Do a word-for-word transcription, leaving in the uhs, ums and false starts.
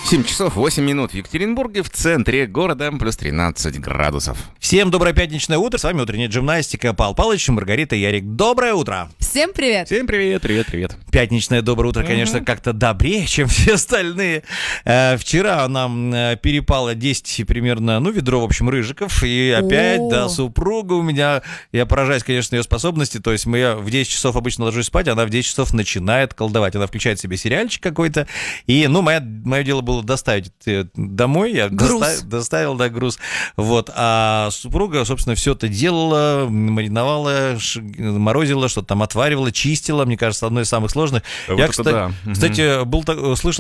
семь часов восемь минут в Екатеринбурге, в центре города, плюс тринадцать градусов. Всем доброе пятничное утро, с вами утренняя гимнастика. Павел Павлович, Маргарита, Ярик. Доброе утро! Всем привет! Всем привет, привет, привет. Пятничное доброе утро, конечно, uh-huh. как-то добрее, чем все остальные. Э, вчера нам э, перепало десять примерно, ну, ведро, в общем, рыжиков. И опять, О. да, супруга у меня, я поражаюсь, конечно, ее способности. То есть мы я в десять часов обычно ложусь спать, она в десять часов начинает колдовать. Она включает себе сериальчик какой-то. И, ну, моя, мое дело было доставить домой. Я груз. доста- доставил, да, груз. Вот. А супруга, собственно, все это делала, мариновала, ш- морозила, что-то там отваривала, чистила. Мне кажется, одно из самых сложных. Вот я, это кстати, да. кстати, был, слышал